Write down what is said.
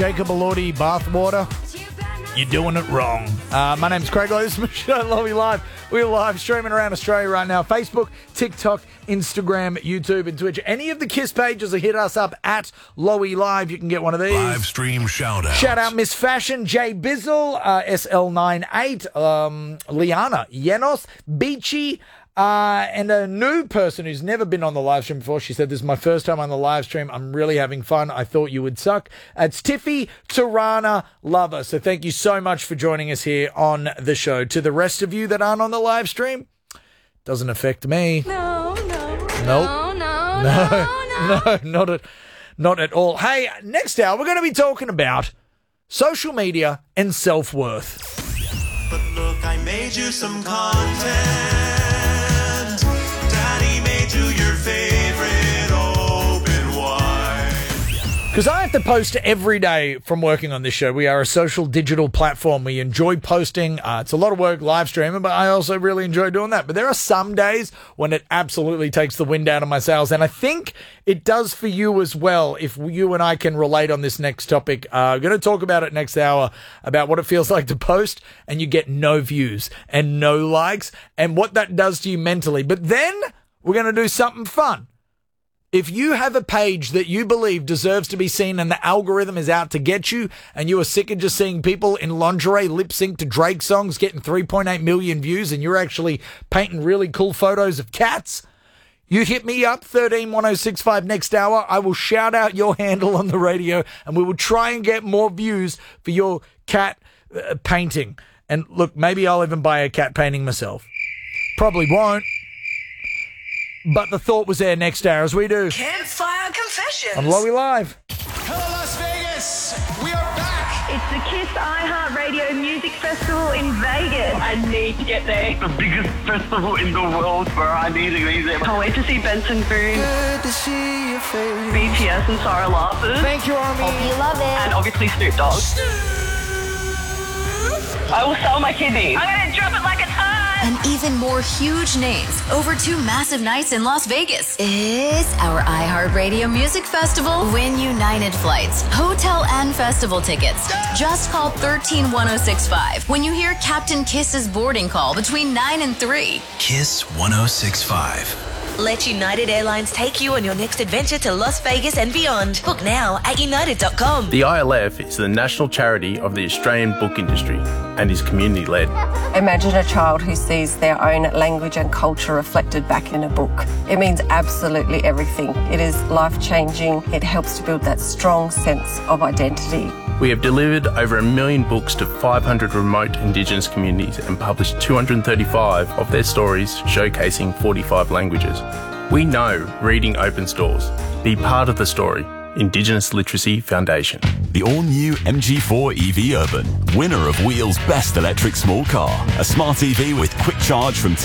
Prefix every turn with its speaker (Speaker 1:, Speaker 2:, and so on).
Speaker 1: Jacob Elordi bathwater, you're doing it wrong. My name's Craig Lowe. This is my show, Lowy Live. We're live streaming around Australia right now. Facebook, TikTok, Instagram, YouTube, and Twitch. Any of the KISS pages will hit us up at Lowy Live. You can get one of these.
Speaker 2: Live stream shout out.
Speaker 1: Shout out Miss Fashion, Jay Bizzle, SL98, Liana, Yenos, Beachy, and a new person who's never been on the live stream before. She said, this is my first time on the live stream. I'm really having fun. I thought you would suck. It's Tiffy Tirana Lover. So thank you so much for joining us here on the show. To the rest of you that aren't on the live stream, doesn't affect me.
Speaker 3: No,
Speaker 1: not at all. Hey, next hour, we're going to be talking about social media and self-worth.
Speaker 4: But look, I made you some content. Daddy made you your favorite open wide.
Speaker 1: Because I have to post every day from working on this show. We are a social digital platform. We enjoy posting. It's a lot of work live streaming, but I also really enjoy doing that. But there are some days when it absolutely takes the wind out of my sails. And I think it does for you as well, if you and I can relate on this next topic. I'm going to talk about it next hour, about what it feels like to post and you get no views and no likes and what that does to you mentally. But then we're going to do something fun. If you have a page that you believe deserves to be seen and the algorithm is out to get you and you are sick of just seeing people in lingerie lip sync to Drake songs getting 3.8 million views and you're actually painting really cool photos of cats, you hit me up, 131065 next hour. I will shout out your handle on the radio and we will try and get more views for your cat painting. And look, maybe I'll even buy a cat painting myself. Probably won't. But the thought was there next hour as we do
Speaker 3: Campfire Confessions
Speaker 1: on Lowy Live.
Speaker 4: Hello, Las Vegas. We are back.
Speaker 5: It's the KISS iHeartRadio Music Festival in Vegas. I need to get there.
Speaker 6: The biggest festival in the world, bro. I need to be there.
Speaker 5: Can't wait to see Benson Boone,
Speaker 4: Good to see your face.
Speaker 5: BTS and Sarah Larson.
Speaker 1: Thank you, Army.
Speaker 3: You love it.
Speaker 5: And obviously Snoop Dogg. I will sell my kidneys. I'm going to drop it like a ton.
Speaker 7: And even more huge names over 2 massive nights in Las Vegas. It's our iHeartRadio Music Festival. Win United flights, hotel and festival tickets. Just call 131065 when you hear Captain Kiss's boarding call between 9 and 3.
Speaker 2: KISS 1065.
Speaker 3: Let United Airlines take you on your next adventure to Las Vegas and beyond. Book now at united.com.
Speaker 8: The ILF is the national charity of the Australian book industry and is community-led.
Speaker 9: Imagine a child who sees their own language and culture reflected back in a book. It means absolutely everything. It is life-changing. It helps to build that strong sense of identity.
Speaker 8: We have delivered over 1 million books to 500 remote Indigenous communities and published 235 of their stories showcasing 45 languages. We know reading opens doors. Be part of the story. Indigenous Literacy Foundation.
Speaker 10: The all-new MG4 EV Urban, winner of Wheel's Best Electric Small Car. A smart EV with quick charge from